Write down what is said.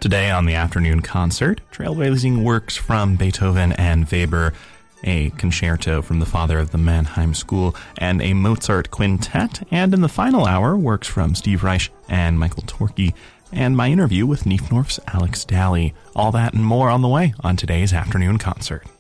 Today on the afternoon concert, trailblazing works from Beethoven and Weber, a concerto from the father of the Mannheim School, and a Mozart quintet, and in the final hour, works from Steve Reich and Michael Torke, and my interview with Neef Norf's Alex Daly. All that and more on the way on today's afternoon concert.